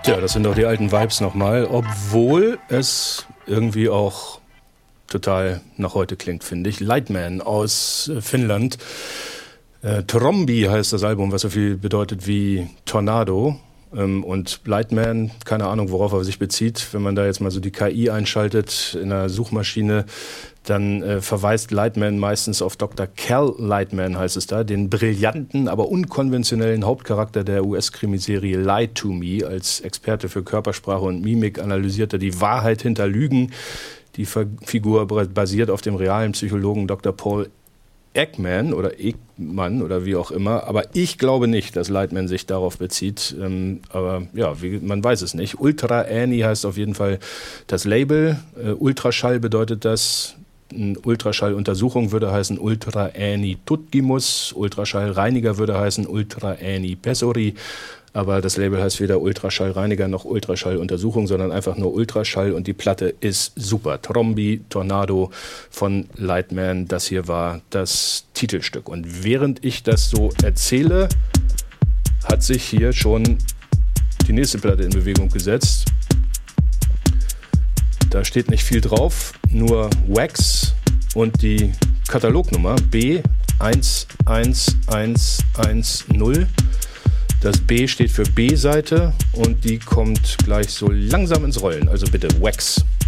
Tja, das sind doch die alten Vibes nochmal, obwohl es irgendwie auch total nach heute klingt, finde ich. Lightman aus Finnland. Trombi heißt das Album, was so viel bedeutet wie Tornado. Und Lightman, keine Ahnung, worauf er sich bezieht. Wenn man da jetzt mal so die KI einschaltet in der Suchmaschine, dann verweist Lightman meistens auf Dr. Cal Lightman, heißt es da, den brillanten, aber unkonventionellen Hauptcharakter der US-Krimiserie Lie to Me. Als Experte für Körpersprache und Mimik analysiert er die Wahrheit hinter Lügen. Die Figur basiert auf dem realen Psychologen Dr. Paul Ekman oder Ekman oder wie auch immer, aber ich glaube nicht, dass Lightman sich darauf bezieht, aber ja, man weiß es nicht. Ultra Annie heißt auf jeden Fall das Label, Ultraschall bedeutet das, Ultraschalluntersuchung würde heißen Ultra Annie Tutgimus, Ultraschallreiniger würde heißen Ultra Annie Pessori, aber das Label heißt weder Ultraschallreiniger noch Ultraschalluntersuchung, sondern einfach nur Ultraschall und die Platte ist super. Trombi, Tornado von Lightman, das hier war das Titelstück. Und während ich das so erzähle, hat sich hier schon die nächste Platte in Bewegung gesetzt. Da steht nicht viel drauf, nur Wax und die Katalognummer B11110. Das B steht für B-Seite und die kommt gleich so langsam ins Rollen. Also bitte Wax.